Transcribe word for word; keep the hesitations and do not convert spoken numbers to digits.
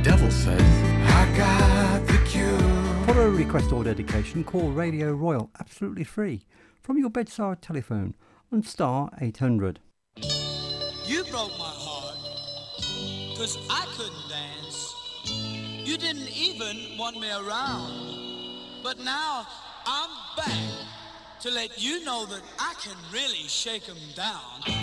devil says, I got the cure. For a request or dedication, call Radio Royal absolutely free from your bedside telephone on star eight hundred. You broke my heart, cause I couldn't dance. You didn't even want me around. But now I'm back to let you know that I can really shake 'em down.